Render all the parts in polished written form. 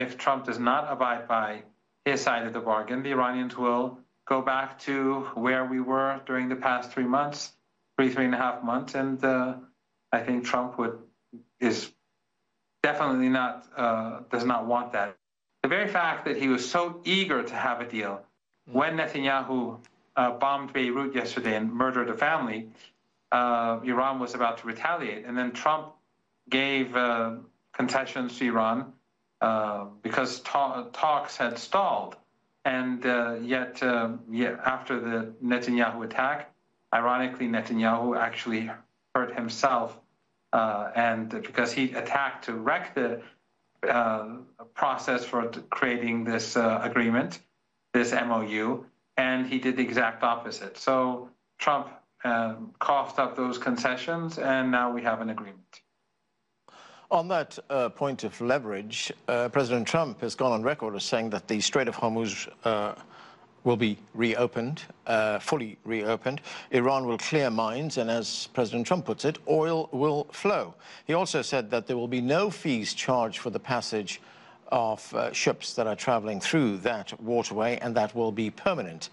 if Trump does not abide by his side of the bargain, the Iranians will go back to where we were during the past 3 months, three and a half months, and I think Trump is definitely not does not want that. The very fact that he was so eager to have a deal when Netanyahu bombed Beirut yesterday and murdered a family, Iran was about to retaliate, and then Trump gave concessions to Iran because talks had stalled. And yet after the Netanyahu attack, ironically, Netanyahu actually hurt himself, and because he attacked to wreck the process for creating this agreement, this MOU, and he did the exact opposite. So Trump coughed up those concessions, and now we have an agreement. On that point of leverage, President Trump has gone on record as saying that the Strait of Hormuz will be reopened, fully reopened. Iran will clear mines, and as President Trump puts it, oil will flow. He also said that there will be no fees charged for the passage of ships that are traveling through that waterway, and that will be permanent.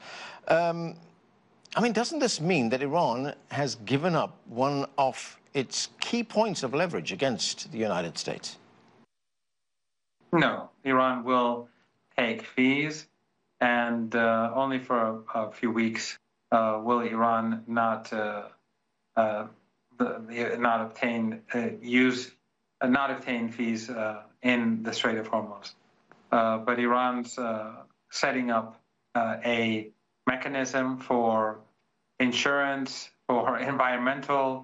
I mean, doesn't this mean that Iran has given up one of its key points of leverage against the United States? No, Iran will take fees, and only for a few weeks will Iran not obtain fees in the Strait of Hormuz. But Iran's setting up a mechanism for insurance, for environmental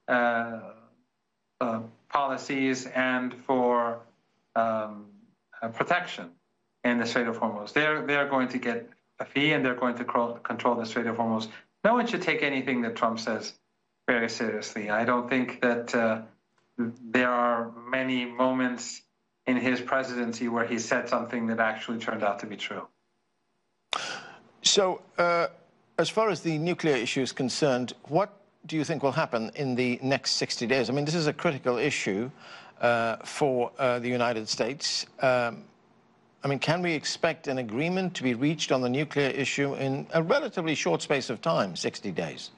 policies, and for protection in the Strait of Hormuz. They're going to get a fee, and they're going to control the Strait of Hormuz. No one should take anything that Trump says very seriously. I don't think that there are many moments in his presidency where he said something that actually turned out to be true. So, as far as the nuclear issue is concerned, what do you think will happen in the next 60 days? I mean, this is a critical issue for the United States. I mean, can we expect an agreement to be reached on the nuclear issue in a relatively short space of time, 60 days?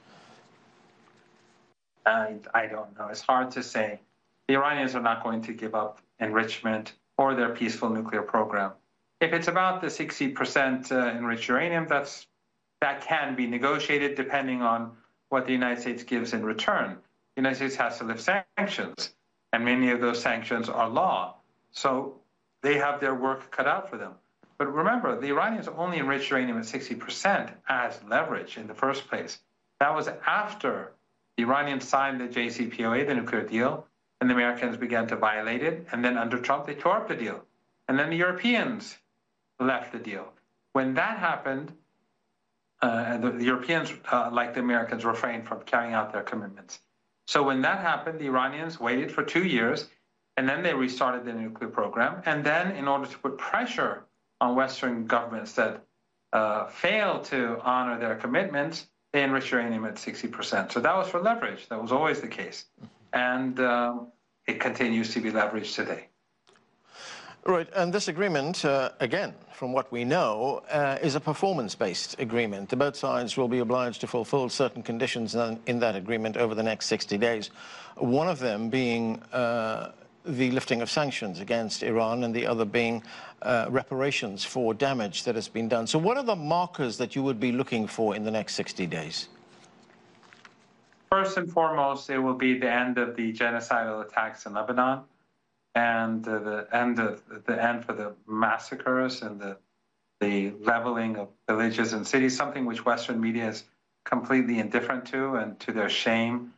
I don't know. It's hard to say. The Iranians are not going to give up enrichment or their peaceful nuclear program. If it's about the 60% enriched uranium, that can be negotiated depending on what the United States gives in return. The United States has to lift sanctions, and many of those sanctions are law. So they have their work cut out for them. But remember, the Iranians only enriched uranium at 60% as leverage in the first place. That was after the Iranians signed the JCPOA, the nuclear deal, and the Americans began to violate it. And then under Trump, they tore up the deal. And then the Europeans left the deal. When that happened, the Europeans, like the Americans, refrained from carrying out their commitments. So when that happened, the Iranians waited for 2 years, and then they restarted the nuclear program. And then, in order to put pressure on Western governments that failed to honor their commitments, they enriched uranium at 60%. So that was for leverage. That was always the case. And it continues to be leveraged today. Right, and this agreement, again, from what we know, is a performance-based agreement. Both sides will be obliged to fulfill certain conditions in that agreement over the next 60 days, one of them being the lifting of sanctions against Iran, and the other being reparations for damage that has been done. So what are the markers that you would be looking for in the next 60 days? First and foremost, it will be the end of the genocidal attacks in Lebanon, and the end for the massacres and the leveling of villages and cities, something which Western media is completely indifferent to, and to their shame.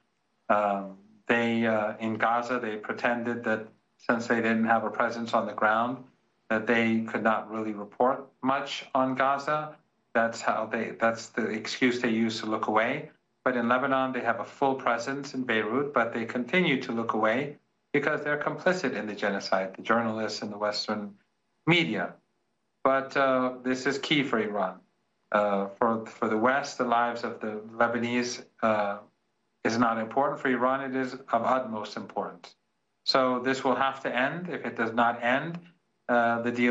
In Gaza, they pretended that since they didn't have a presence on the ground, that they could not really report much on Gaza. That's the excuse they use to look away. But in Lebanon, they have a full presence in Beirut, but they continue to look away because they're complicit in the genocide, the journalists and the Western media. But this is key for Iran. For the West, the lives of the Lebanese is not important. For Iran, it is of utmost importance. So this will have to end. If it does not end, the deal